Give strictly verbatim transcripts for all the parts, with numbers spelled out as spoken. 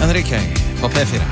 Enrique på P fire.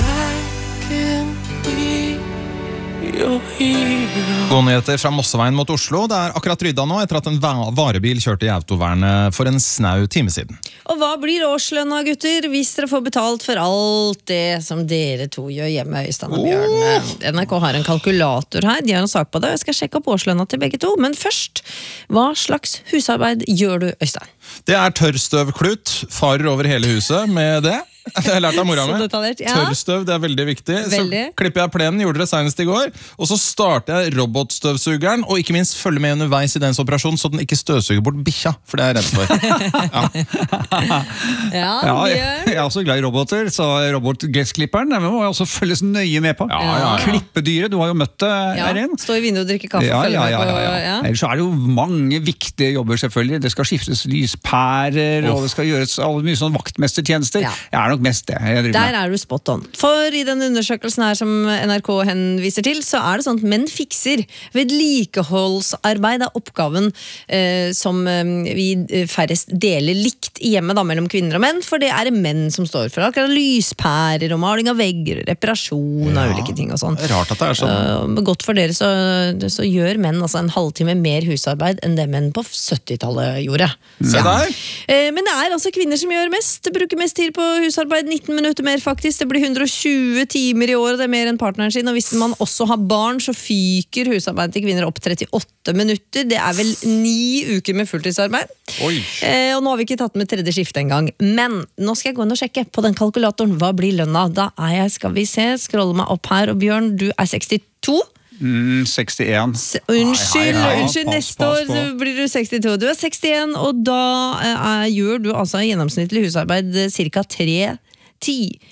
God nyheter fra Mosseveien mot Oslo. Det er akkurat rydda nå etter at en varebil kjørte i autovernet for en snau time siden. Og hva blir årslønna, gutter, hvis dere får betalt for alt det som dere to gjør hjemme, Øystein og Bjørn? Oh. N R K har en kalkulator her, de har en sak på det, jeg skal sjekke opp årslønna til begge to. Men først, hva slags husarbeid gjør du, Øystein? Det er tørrstøvklut, farer over hele huset med det. Det har jeg lært av mora mi. Ja. Tørrstøv, det er veldig viktig. Veldig. Så klipper jeg plenen, gjorde det senest i går. Og så starter jeg robotstøvsugeren, og ikke minst følger med underveis i dens operasjon, så den ikke støvsuger bort bikkja, for det er jeg redd for. Ja, ja, ja jeg, jeg er også glad i roboter, så robotgressklipperen det må jeg også følges nøye med på. Ja, ja, ja. Klippedyret, du har jo møtt det, ja, Erin. Stå i vinduet og drikke kaffe. Ja, ja, ja, ja, ja. ja. Ellers så er det jo mange viktige jobber selvfølgelig. Det skal skiftes lyspærer, oh. og det skal gjøres alle mye sånn vaktmestertjenester. Ja. Jeg er nok mest det. Der er du spot on. For i den undersøkelsen her som N R K henviser til, så er det sånn at menn fikser. Vedlikeholdsarbeid er oppgaven eh, som eh, vi færrest deler likt i hjemmet da, mellom kvinner og menn, for det er det menn som står for. Akkurat lyspærer og maling av vegger, reparasjon av ja, ulike ting og sånn. Rart at det er sånn. Uh, godt for dere så, så gjør menn altså en halvtime mer husarbeid enn det menn på syttitallet gjorde. Se der! Eh, men det er altså kvinner som gjør mest, bruker mest tid på husarbeid, nitten minutter mer faktisk, det blir hundre og tjue timer i år, det er mer enn partneren sin, og hvis man også har barn, så fyker husarbeid til kvinner opp trettiåtte minutter, det er vel ni uker med fulltidsarbeid. Eh, og nå har vi ikke tatt med tredje skifte en gang, men nå skal jeg gå inn og sjekke på den kalkulatoren, hva blir lønna? Da er jeg, skal vi se, scrolle meg opp her, og Bjørn, du er sekstito. Mm, sekstien. S unnskyld, ja, ja, ja. unnskyld Pass, neste pass, år blir du sekstito. Du er sekstien, og da eh, gjør du altså gjennomsnittlig husarbeid cirka tre Ti,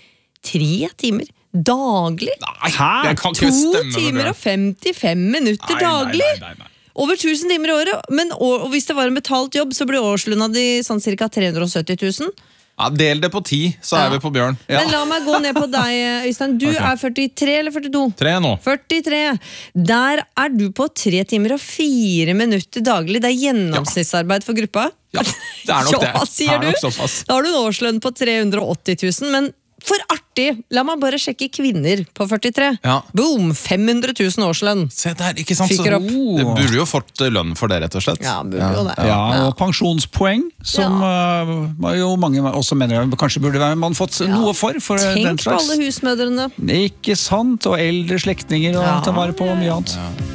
tre timer daglig. Nei, det kan ikke To stemme. timer og femtifem minutter daglig. Nei, nei, nei, nei. Over tusen timer i året. Men og, og hvis det var en betalt jobb, så blir årslønna di sånn cirka tre hundre og sytti tusen. Ja, del det på ti, så er ja. vi på Bjørn. Ja. Men la meg gå ned på deg, Øystein. Du okay. er førtitre eller førtito? Tre nå. førtitre. Der er du på tre timer og fire minutter daglig. Det er gjennomsnittsarbeid for gruppa. Ja, det er nok det. Ja, sier det er nok du? såpass. Da har du en årslønn på tre hundre og åtti tusen, men for artig, la meg bare sjekke kvinner på førtitre. Ja. Boom, fem hundre tusen årslønn. Se der, ikke sant? Fyker opp. Det burde jo fått lønn for det, rett og slett. Ja, burde jo det. Ja, og pensjonspoeng, som ja. uh, jo mange også mener kanskje burde være man fått ja. noe for. for Tenk den slags. på alle husmødrene. Ikke sant, og eldre slektninger og ja. ta vare på mye annet. Ja.